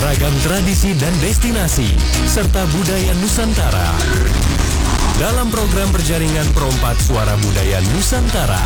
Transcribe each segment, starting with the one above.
beragam tradisi dan destinasi, serta budaya Nusantara. Dalam program berjaringan Perompat Suara Budaya Nusantara.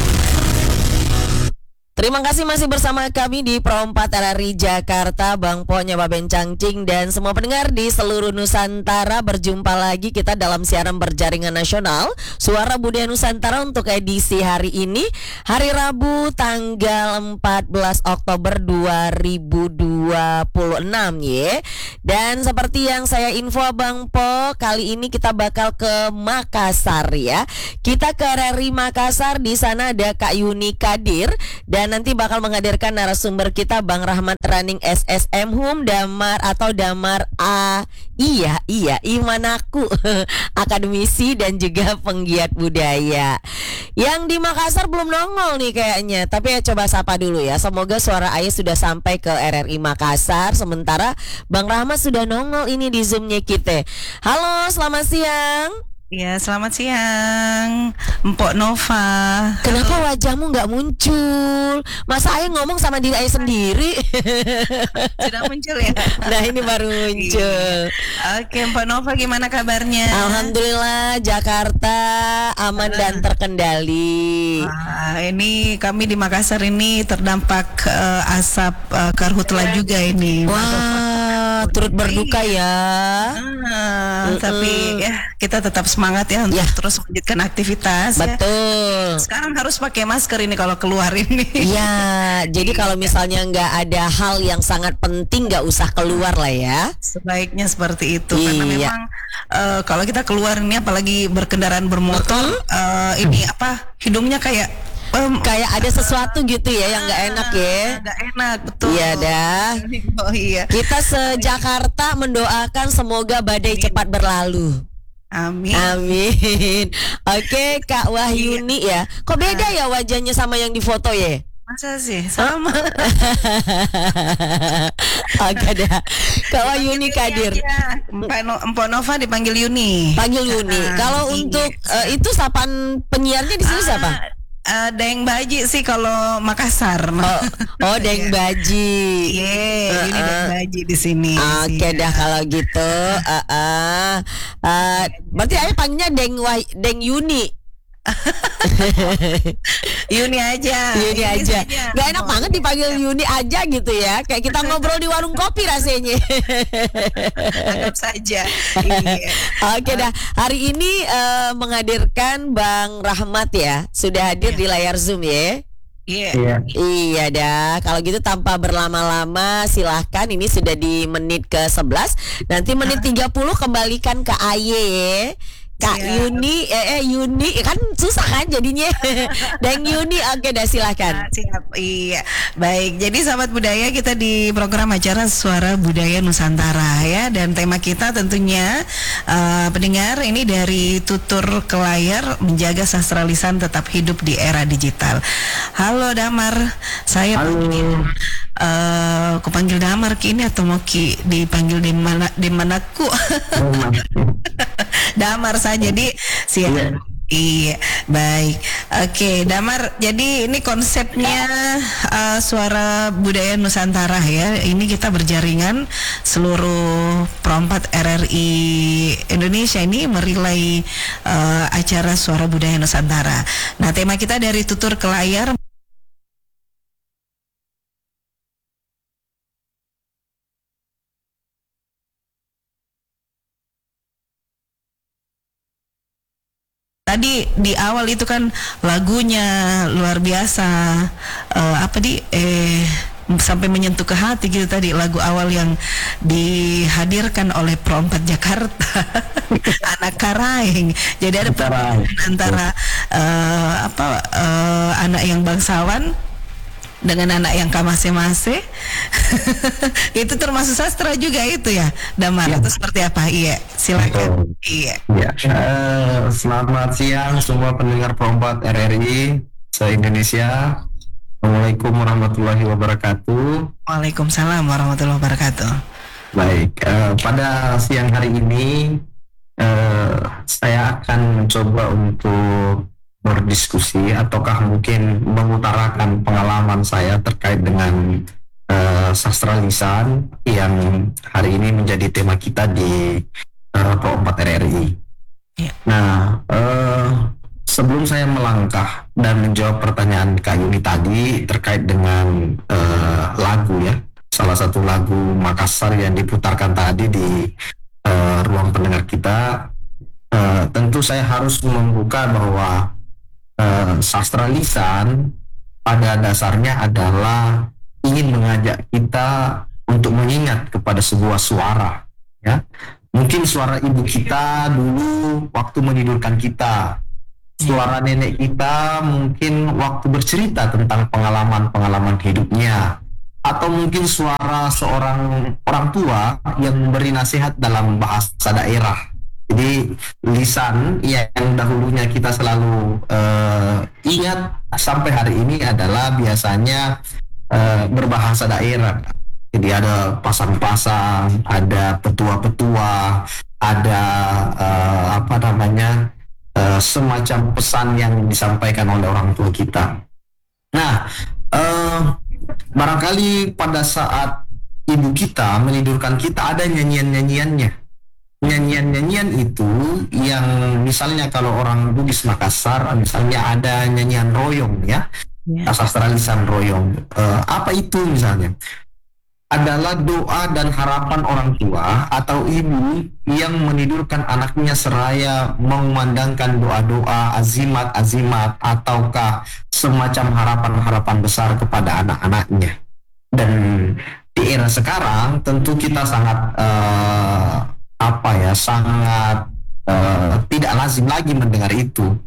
Terima kasih masih bersama kami di Perompat RRI Jakarta, Bang Po, Nyoba Bencangcing, dan semua pendengar di seluruh Nusantara. Berjumpa lagi kita dalam siaran berjaringan nasional Suara Budaya Nusantara untuk edisi hari ini, hari Rabu tanggal 14 Oktober 2026 ya. Dan seperti yang saya info Bang Po, kali ini kita bakal ke Makassar ya. Kita ke RRI Makassar, di sana ada Kak Yuni Kadir, dan nanti bakal menghadirkan narasumber kita Bang Rahmat Raning SSM Hum Damar atau Damar A. Iya Imanaku akademisi dan juga penggiat budaya. Yang di Makassar belum nongol nih kayaknya, tapi ya coba sapa dulu ya. Semoga suara Ayah sudah sampai ke RRI Makassar. Sementara Bang Rahmat sudah nongol ini di Zoom-nya kita. Halo, selamat siang. Ya, selamat siang, Mpok Nova. Kenapa wajahmu nggak muncul? Masa Ayah ngomong sama diri Ayah sendiri? Sudah muncul ya? Nah, ini baru muncul. Oke, Mpok Nova gimana kabarnya? Alhamdulillah, Jakarta aman dan terkendali. Ini kami di Makassar ini terdampak asap karhutla juga ini. Wah, turut berduka ya. Tapi ya kita tetap semangat ya untuk terus melanjutkan aktivitas. Betul. Ya. Sekarang harus pakai masker ini kalau keluar ini. Iya, jadi kalau misalnya nggak ada hal yang sangat penting nggak usah keluar lah ya. Sebaiknya seperti itu karena memang kalau kita keluar ini apalagi berkendaraan bermotor, ini hidungnya kayak ada sesuatu gitu ya yang nggak enak ya. Nggak enak, betul. Iya dah. Oh iya. Kita se-Jakarta mendoakan semoga badai cepat berlalu. Amin. Amin. Oke, Kak Wahyuni ya. Kok beda ya wajahnya sama yang di foto ya? Masa sih? Sama. Oke dah. Kak Wahyuni Kadir. Mpok Nova dipanggil Yuni. Panggil Yuni. Kalau untuk itu sapaan penyiarnya di sini siapa? Deng Baji sih kalau Makassar. Oh Deng Baji. Ini Deng Baji di sini. Oke dah kalau gitu. Berarti Ayah panggilnya Deng Yuni. Yuni aja. Gak enak banget dipanggil Yuni aja gitu ya. Kayak kita ngobrol di warung kopi rasanya. Anggap saja. Oke dah. Hari ini menghadirkan Bang Rahmat ya. Sudah hadir di layar Zoom ya. Iya dah. Kalau gitu tanpa berlama-lama silahkan. Ini sudah di menit ke-11. Nanti menit 30 kembalikan ke Aye. Kak Yuni, Yuni kan susah kan jadinya. Dan Yuni, oke dah silakan. Siap, iya. Baik, jadi sahabat budaya kita di program acara Suara Budaya Nusantara ya. Dan tema kita tentunya pendengar ini dari tutur ke layar, menjaga sastra lisan tetap hidup di era digital. Halo Damar, saya aku panggil Damar kini atau mau dipanggil di manaku? Damar saja di siap. Iya, baik. Oke, Damar. Jadi ini konsepnya Suara Budaya Nusantara ya. Ini kita berjaringan seluruh perompat RRI Indonesia ini merilai acara Suara Budaya Nusantara. Nah, tema kita dari tutur ke layar. Tadi di awal itu kan lagunya luar biasa, sampai menyentuh ke hati gitu tadi lagu awal yang dihadirkan oleh Perompat Jakarta. Anak Karaeng. Jadi ada perbedaan antara anak yang bangsawan dengan anak yang kamase-mase. Itu termasuk sastra juga itu ya, Damar, atau seperti apa? Iya, silakan. Iya. Selamat siang semua pendengar Perompat RRI se-Indonesia. Assalamualaikum warahmatullahi wabarakatuh. Waalaikumsalam warahmatullahi wabarakatuh. Baik, pada siang hari ini saya akan mencoba untuk berdiskusi ataukah mungkin mengutarakan pengalaman saya terkait dengan sastra lisan yang hari ini menjadi tema kita di Pro 4 RRI. Ya. Nah, sebelum saya melangkah dan menjawab pertanyaan Kak Yuni tadi terkait dengan lagu ya, salah satu lagu Makassar yang diputarkan tadi di ruang pendengar kita, tentu saya harus membuka bahwa sastra lisan pada dasarnya adalah ingin mengajak kita untuk mengingat kepada sebuah suara, ya. Mungkin suara ibu kita dulu waktu menidurkan kita, suara nenek kita mungkin waktu bercerita tentang pengalaman-pengalaman hidupnya, atau mungkin suara seorang orang tua yang memberi nasihat dalam bahasa daerah. Jadi lisan yang dahulunya kita selalu ingat sampai hari ini adalah biasanya berbahasa daerah. Jadi ada pasang-pasang, ada petua-petua, ada semacam pesan yang disampaikan oleh orang tua kita. Nah, barangkali pada saat ibu kita menidurkan kita ada nyanyian-nyanyiannya. Nyanyian-nyanyian itu yang misalnya kalau orang Bugis Makassar, misalnya ada nyanyian royong ya, sastra lisan royong. Apa itu misalnya? Adalah doa dan harapan orang tua atau ibu yang menidurkan anaknya seraya mengumandangkan doa-doa, azimat-azimat ataukah semacam harapan-harapan besar kepada anak-anaknya. Dan di era sekarang tentu kita sangat sangat tidak lazim lagi mendengar itu.